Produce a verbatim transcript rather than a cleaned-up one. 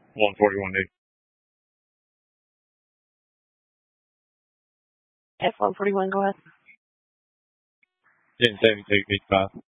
one forty-one eight. F one forty-one, go ahead. ten seventy-two fifty-five.